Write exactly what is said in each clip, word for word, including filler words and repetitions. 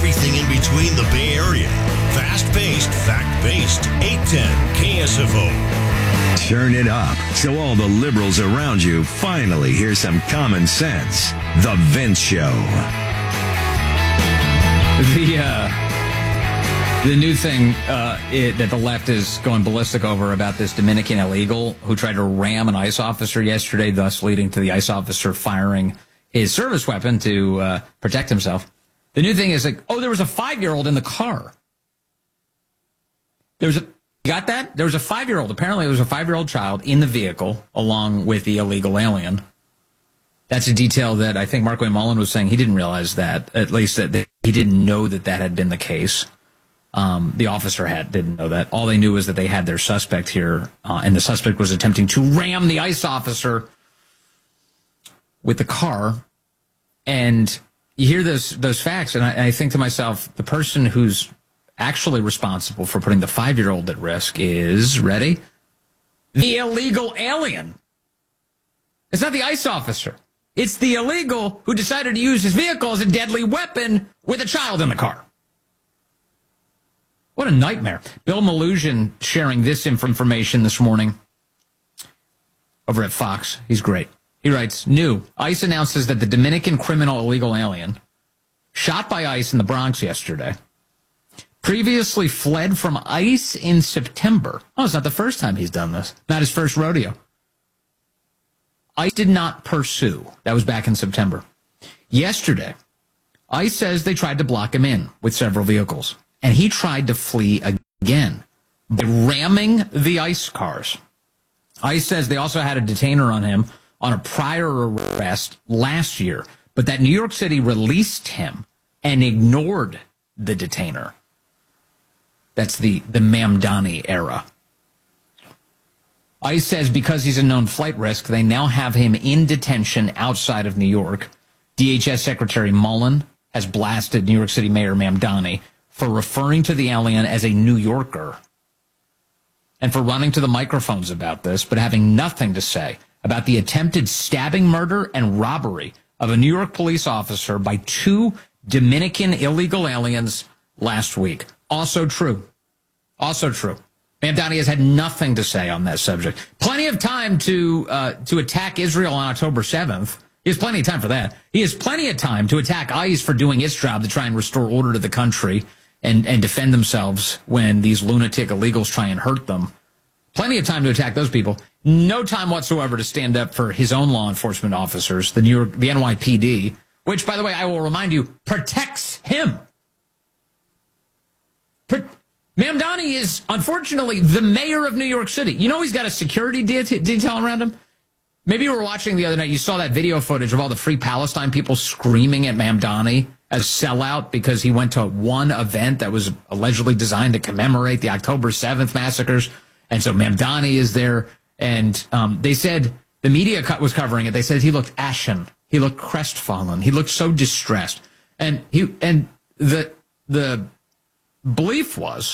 everything in between the Bay Area. Fast-paced, fact-based. eight ten K S F O. Turn it up so all the liberals around you finally hear some common sense. The Vince Show. The uh, the new thing uh, it, that the left is going ballistic over about this Dominican illegal who tried to ram an ICE officer yesterday, thus leading to the ICE officer firing his service weapon to uh, protect himself. The new thing is like, oh, there was a five-year-old in the car. There was a, you got that? There was a five-year-old. Apparently, there was a five-year-old child in the vehicle along with the illegal alien. That's a detail that I think Markwayne Mullin was saying he didn't realize that, at least that they, he didn't know that that had been the case. Um, the officer had didn't know that. All they knew was that they had their suspect here, uh, and the suspect was attempting to ram the ICE officer with the car. And you hear those those facts, and I, I think to myself, the person who's actually responsible for putting the five-year-old at risk is, ready? The illegal alien. It's not the ICE officer. It's the illegal who decided to use his vehicle as a deadly weapon with a child in the car. What a nightmare. Bill Malugin sharing this information this morning over at Fox. He's great. He writes, new, ICE announces that the Dominican criminal illegal alien shot by ICE in the Bronx yesterday previously fled from ICE in September. Oh, it's not the first time he's done this. Not his first rodeo. ICE did not pursue. That was back in September. Yesterday, ICE says they tried to block him in with several vehicles, and he tried to flee again by ramming the ICE cars. ICE says they also had a detainer on him on a prior arrest last year, but that New York City released him and ignored the detainer. That's the, the Mamdani era. ICE says because he's a known flight risk, they now have him in detention outside of New York. D H S Secretary Mullen has blasted New York City Mayor Mamdani for referring to the alien as a New Yorker and for running to the microphones about this, but having nothing to say about the attempted stabbing, murder, and robbery of a New York police officer by two Dominican illegal aliens last week. Also true. Also true. Mamdani has had nothing to say on that subject. Plenty of time to uh, to attack Israel on October seventh. He has plenty of time for that. He has plenty of time to attack ICE for doing its job to try and restore order to the country and, and defend themselves when these lunatic illegals try and hurt them. Plenty of time to attack those people. No time whatsoever to stand up for his own law enforcement officers, the New York, the N Y P D, which, by the way, I will remind you, protects him. Pro- Mamdani is, unfortunately, the mayor of New York City. You know he's got a security de- detail around him? Maybe you were watching the other night. You saw that video footage of all the Free Palestine people screaming at Mamdani as sellout because he went to one event that was allegedly designed to commemorate the October seventh massacres. And so Mamdani is there. And um, they said, the media co- was covering it. They said he looked ashen. He looked crestfallen. He looked so distressed. And he and the the belief was,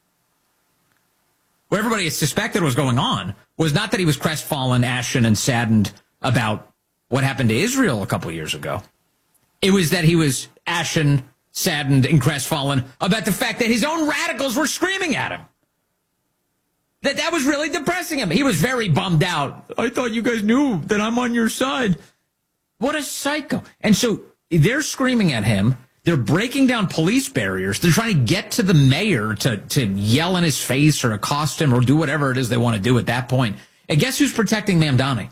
what everybody suspected was going on was not that he was crestfallen, ashen, and saddened about what happened to Israel a couple of years ago. It was that he was ashen, saddened, and crestfallen about the fact that his own radicals were screaming at him. That that was really depressing him. He was very bummed out. I thought you guys knew that I'm on your side. What a psycho. And so they're screaming at him. They're breaking down police barriers. They're trying to get to the mayor to, to yell in his face or accost him or do whatever it is they want to do at that point. And guess who's protecting Mamdani?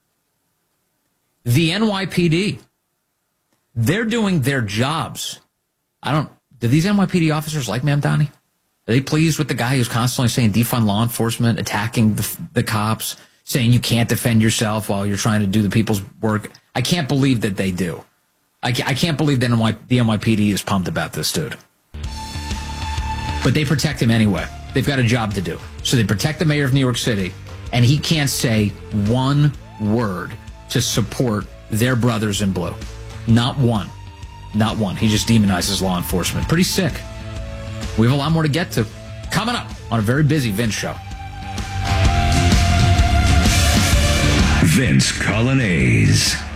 The N Y P D. They're doing their jobs. I don't, do these N Y P D officers like Mamdani? Are they pleased with the guy who's constantly saying defund law enforcement, attacking the, the cops, saying you can't defend yourself while you're trying to do the people's work? I can't believe that they do. I can't, I can't believe that the N Y P D is pumped about this dude. But they protect him anyway. They've got a job to do. So they protect the mayor of New York City, and he can't say one word to support their brothers in blue. Not one. Not one. He just demonizes law enforcement. Pretty sick. We have a lot more to get to. Coming up on a very busy Vince show. Vince Colonnese.